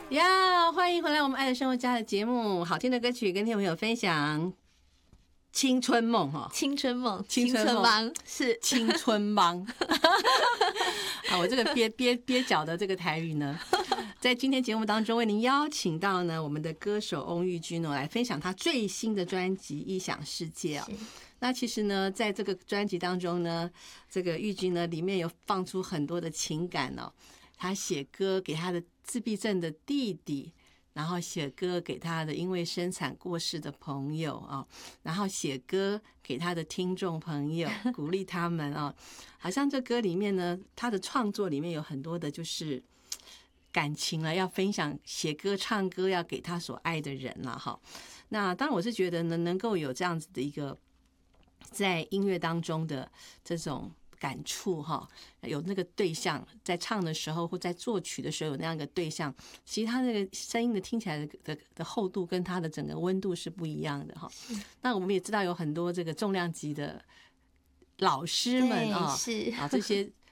呀，欢迎回来我们爱的生活家的节目，好听的歌曲跟听众朋友分享。青春梦哈， 青春梦， 青春忙是青春忙。啊，我这个憋脚的这个台语呢，在今天节目当中为您邀请到呢我们的歌手翁玉君来分享他最新的专辑《异想世界》啊。那其实呢，在这个专辑当中呢，这个玉君呢里面有放出很多的情感哦。他写歌给他的自闭症的弟弟，然后写歌给他的因为生产过世的朋友啊，然后写歌给他的听众朋友，鼓励他们啊。好像这歌里面呢，他的创作里面有很多的就是感情了，要分享，写歌唱歌要给他所爱的人了哈。那当然我是觉得呢，能够有这样子的一个在音乐当中的这种感触哈，有那个对象在唱的时候或在作曲的时候有那样一个对象，其实他那个声音的听起来的厚度跟他的整个温度是不一样的哈。那我们也知道有很多这个重量级的老师们啊， 是这些